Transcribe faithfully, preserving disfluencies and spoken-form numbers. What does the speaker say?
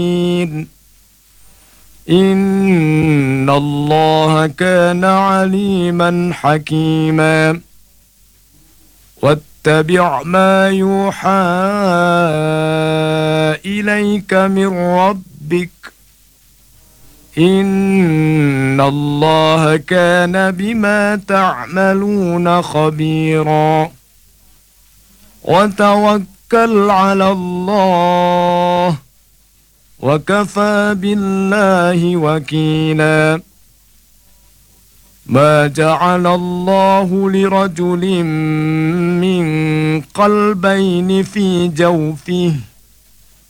إن الله كان عليما حكيما واتبع ما يوحى إليك من ربك إن الله كان بما تعملون خبيرا وتوكل على الله وكفى بالله وكيلا ما جعل الله لرجل من قلبين في جوفه